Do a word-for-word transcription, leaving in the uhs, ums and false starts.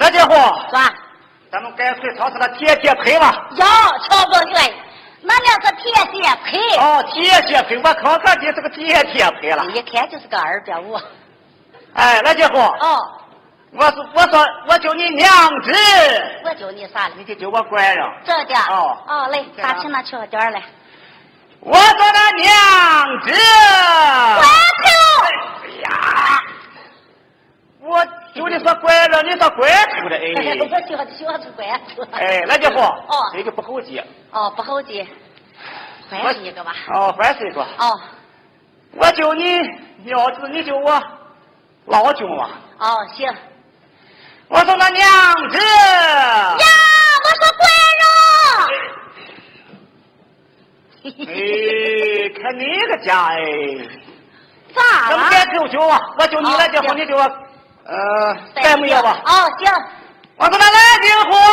那家伙啥？ 咱们该去超市的铁铁胚吧？ 哟，瞧不对，那两个铁铁胚。 哦，铁铁胚，我看看这是个铁铁胚了。 一看就是个二百五。 哎，那家伙。 哦。 我是我说我叫你娘子。 我叫你啥了？ 你就叫我官人。 这的。 哦。 哦，来，打听那瞧点来。 我说那娘子。 官头。 哎呀。我就你说官人，你说官头的哎。 我喜欢喜欢出官头。 哎，那家伙。 哦。 这个不好记。 哦，不好记。换是一个吧。 哦，换是一个。 哦。 我叫你娘子，你叫我老舅嘛。 哦，行。 我说那娘子。呀， 我说官人。哎，看你个家哎。 咋了？ 怎么该舅舅啊？我就你来结婚，你就我，呃，再没有吧？ 哦，行。 我说那来订婚。